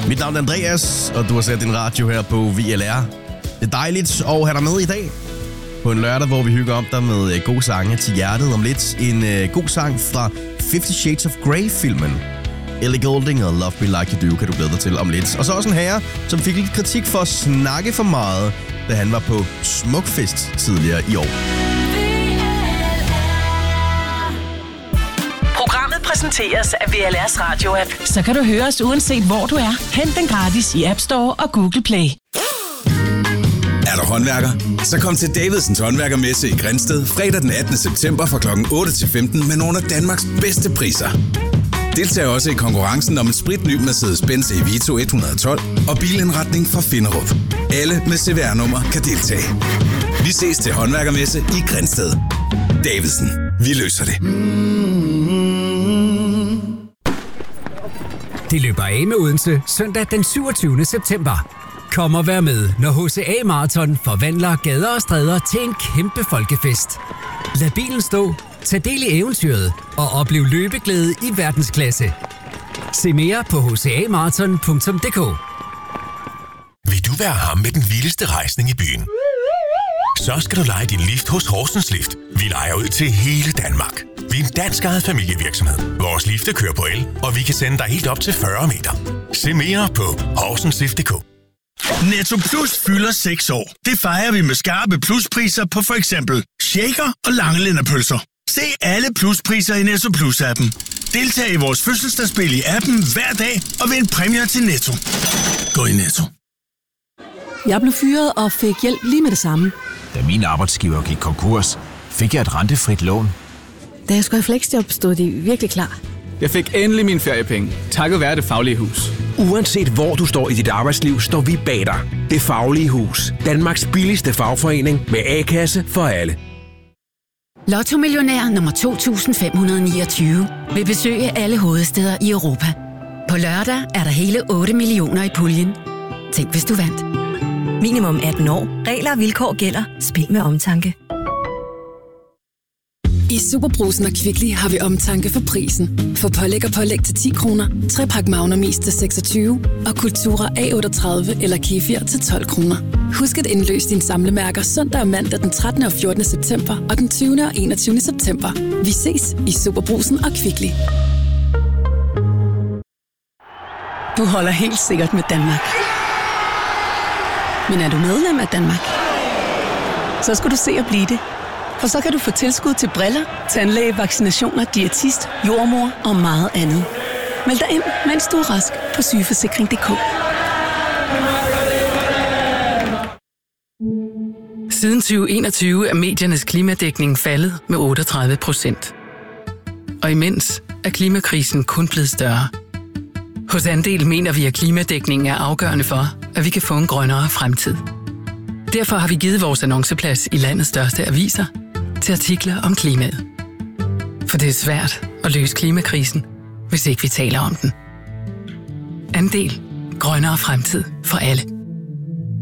Mit navn er Andreas, og du har sat din radio her på VLR. Det er dejligt at have dig med i dag. På en lørdag, hvor vi hygger om dig med gode sange til hjertet. Om lidt en god sang fra 50 Shades of Grey-filmen. Ellie Goulding og Love Me Like You Do kan du glæde dig til om lidt. Og så også en herre, som fik lidt kritik for at snakke for meget, da han var på Smukfest tidligere i år. Programmet præsenteres af VLR's radio-app. Så kan du høre os uanset hvor du er. Hent den gratis i App Store og Google Play. Er du håndværker? Så kom til Davidsens Håndværkermesse i Grindsted fredag den 18. september fra kl. 8 til 15 med nogle af Danmarks bedste priser. Deltag også i konkurrencen om en spritny Mercedes-Benz Evito 112 og bilindretning fra Finderup. Alle med CVR-nummer kan deltage. Vi ses til Håndværkermesse i Grindsted. Davidsen. Vi løser det. Det løber af med Odense søndag den 27. september. Kom og vær med, når HCA Marathon forvandler gader og stræder til en kæmpe folkefest. Lad bilen stå, tag del i eventyret og oplev løbeglæde i verdensklasse. Se mere på hcamarathon.dk. Vil du være ham med den vildeste rejsning i byen? Så skal du leje din lift hos Horsens Lift. Vi lejer ud til hele Danmark. Vi er en dansk ejet familievirksomhed. Vores lifte kører på el, og vi kan sende dig helt op til 40 meter. Se mere på horsenslift.dk. Netto Plus fylder 6 år. Det fejrer vi med skarpe pluspriser på for eksempel shaker og langelænderpølser. Se alle pluspriser i Netto Plus-appen. Deltag i vores fødselsdagsspil i appen hver dag og vind præmier til Netto. Gå i Netto. Jeg blev fyret og fik hjælp lige med det samme. Da min arbejdsgiver gik konkurs, fik jeg et rentefrit lån. Da jeg skulle have flexjob, stod de virkelig klar. Jeg fik endelig mine feriepenge, takket være Det Faglige Hus. Uanset hvor du står i dit arbejdsliv, står vi bag dig. Det Faglige Hus. Danmarks billigste fagforening med A-kasse for alle. Lotto-millionær nummer 2529 vil besøge alle hovedstæder i Europa. På lørdag er der hele 8 millioner i puljen. Tænk, hvis du vandt. Minimum 18 år. Regler og vilkår gælder. Spil med omtanke. I Superbrugsen og Kvickly har vi omtanke for prisen. For pålæg og pålæg til 10 kroner, 3-pak Magnum Is til 26 og Kultura A38 eller Kefir til 12 kroner. Husk at indløse dine samlemærker søndag og mandag den 13. og 14. september og den 20. og 21. september. Vi ses i Superbrugsen og Kvickly. Du holder helt sikkert med Danmark. Men er du medlem af Danmark? Så skal du se at blive det. For så kan du få tilskud til briller, tandlæge, vaccinationer, diætist, jordmor og meget andet. Meld dig ind, mens du er rask på sygeforsikring.dk. Siden 2021 er mediernes klimadækning faldet med 38%. Og imens er klimakrisen kun blevet større. Hos Andel mener vi, at klimadækningen er afgørende for, at vi kan få en grønnere fremtid. Derfor har vi givet vores annonceplads i landets største aviser til artikler om klimaet. For det er svært at løse klimakrisen, hvis ikke vi taler om den. Andel. Grønnere fremtid for alle.